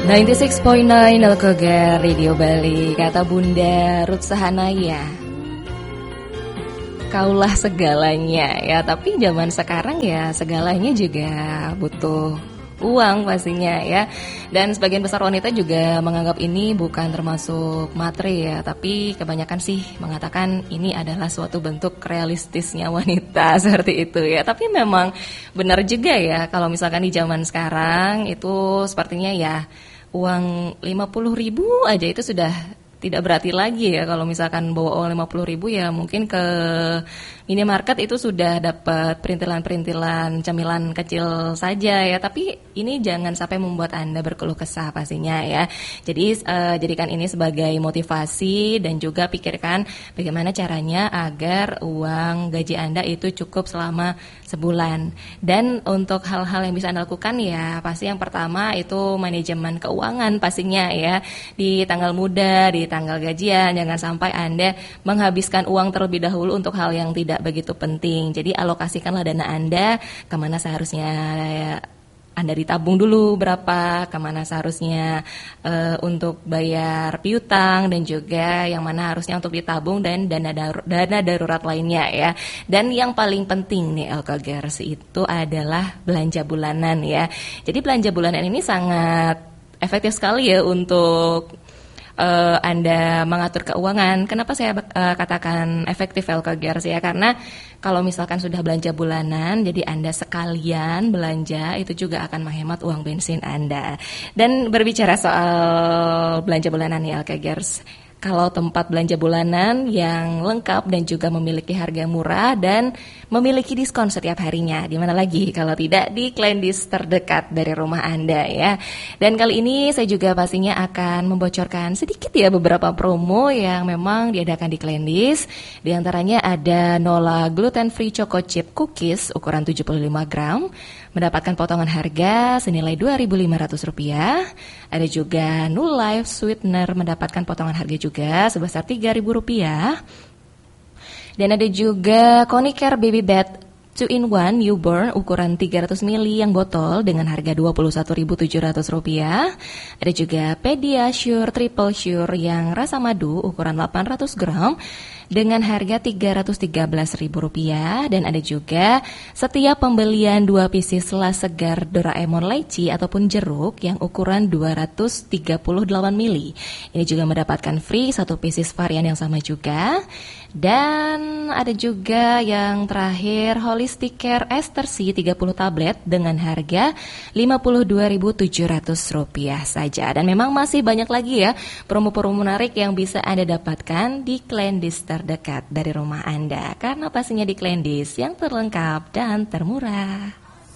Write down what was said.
96.9 Alkogar Radio Bali. Kata Bunda Ruth Sahanaya, kaulah segalanya ya. Tapi zaman sekarang ya segalanya juga butuh uang pastinya ya. Dan sebagian besar wanita juga menganggap ini bukan termasuk materi ya, tapi kebanyakan sih mengatakan ini adalah suatu bentuk realistisnya wanita seperti itu ya. Tapi memang benar juga ya, kalau misalkan di zaman sekarang itu sepertinya ya uang 50.000 aja itu sudah tidak berarti lagi ya. Kalau misalkan bawa uang 50.000 ya mungkin ke minimarket itu sudah dapat perintilan-perintilan camilan kecil saja ya. Tapi ini jangan sampai membuat Anda berkeluh kesah pastinya ya. Jadi jadikan ini sebagai motivasi dan juga pikirkan bagaimana caranya agar uang gaji Anda itu cukup selama sebulan. Dan untuk hal-hal yang bisa Anda lakukan ya pasti yang pertama itu manajemen keuangan pastinya ya. Di tanggal muda, di tanggal gajian, jangan sampai Anda menghabiskan uang terlebih dahulu untuk hal yang tidak begitu penting. Jadi alokasikanlah dana Anda kemana seharusnya Anda ditabung dulu berapa, kemana seharusnya untuk bayar piutang, dan juga yang mana harusnya untuk ditabung dan dana darurat lainnya ya. Dan yang paling penting nih Alkogers itu adalah belanja bulanan ya. Jadi belanja bulanan ini sangat efektif sekali ya untuk Anda mengatur keuangan. Kenapa saya katakan efektif Alkogers ya? Karena kalau misalkan sudah belanja bulanan, jadi Anda sekalian belanja itu juga akan menghemat uang bensin Anda. Dan berbicara soal belanja bulanan nih Alkogers, kalau tempat belanja bulanan yang lengkap dan juga memiliki harga murah dan memiliki diskon setiap harinya, di mana lagi kalau tidak di Kleindis terdekat dari rumah Anda ya. Dan kali ini saya juga pastinya akan membocorkan sedikit ya beberapa promo yang memang diadakan di Kleindis. Di antaranya ada Nola Gluten Free Choco Chip Cookies ukuran 75 gram mendapatkan potongan harga senilai Rp2.500. Ada juga New Life Sweetener mendapatkan potongan harga juga sebesar Rp3.000. Dan ada juga Conicare Baby Bed 2-in-1 Newborn ukuran 300 ml yang botol dengan harga Rp21.700. Ada juga Pediasure Triple Sure yang rasa madu ukuran 800 gram dengan harga Rp313.000. Dan ada juga setiap pembelian 2 pieces sela segar Doraemon Leci ataupun jeruk yang ukuran 238 ml. Ini juga mendapatkan free 1 pieces varian yang sama juga. Dan ada juga yang terakhir Holistic Care Ester C 30 tablet dengan harga Rp52.700 saja. Dan memang masih banyak lagi ya promo-promo menarik yang bisa Anda dapatkan di Kleindis terdekat dari rumah Anda. Karena pastinya di Kleindis yang terlengkap dan termurah.